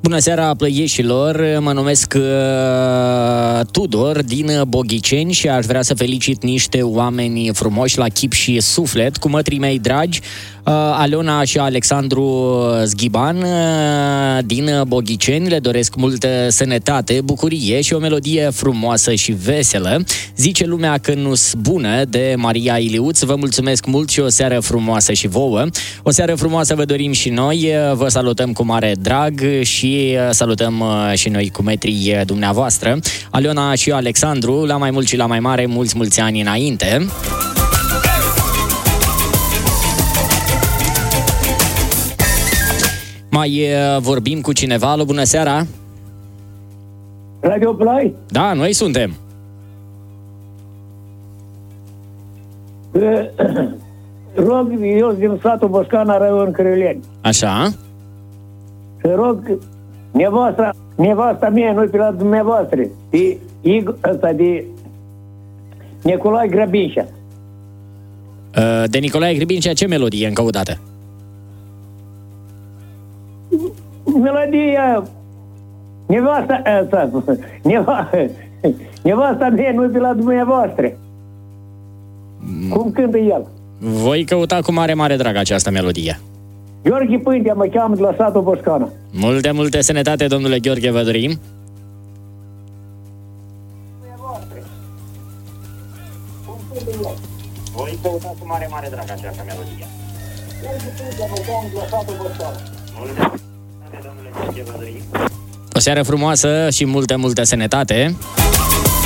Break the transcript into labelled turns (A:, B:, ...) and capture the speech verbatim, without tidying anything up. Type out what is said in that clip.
A: Bună seara, plăieșilor! Mă numesc uh, Tudor din Boghiceni și aș vrea să felicit niște oameni frumoși la chip și suflet, cu mătrii mei dragi, uh, Aleona și Alexandru Zghiban uh, din Boghiceni. Le doresc multă sănătate, bucurie și o melodie frumoasă și veselă. Zice lumea că nu-s bună, de Maria Iliuț. Vă mulțumesc mult și o seară frumoasă și vouă. O seară frumoasă vă dorim și noi. Vă salutăm cu mare drag și salutăm și noi cu metrii dumneavoastră. Aleona și Alexandru, la mai mult și la mai mare, mulți, mulți ani înainte. Mai vorbim cu cineva. Alo, bună seara!
B: Radio Play?
A: Da, noi suntem.
B: Rog, eu din satul Boscana, Raion Crăleni.
A: Așa.
B: Să rog nevasta, nevasta mea, nu pe la dumneavoastră, de, ăsta, de Nicolae Grăbincea.
A: De Nicolae Grăbincea, ce melodie încă o dată?
B: Melodia nevasta asta, neva, nevasta mea, nu pe la dumneavoastră. Mm. Cum cântă el?
A: Voi căuta cu mare, mare drag această melodie.
B: Gheorghe Pântea mă cheamă de la satul Boscana.
A: Multe, multe sănătate, domnule Gheorghe, vă dorim. Voi căuta cu mare, mare drag această melodie. Gheorghe Pântea mă cheamă de la satul Boscana. Multe sănătate, domnule Gheorghe, vă dorim. O seară frumoasă și multă, multă sănătate.